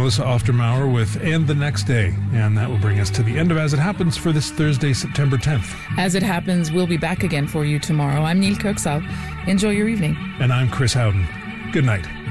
Melissa Oftermauer with And the Next Day. And that will bring us to the end of As It Happens for this Thursday, September 10th. As It Happens, we'll be back again for you tomorrow. I'm Neil Kirksall. Enjoy your evening. And I'm Chris Howden. Good night.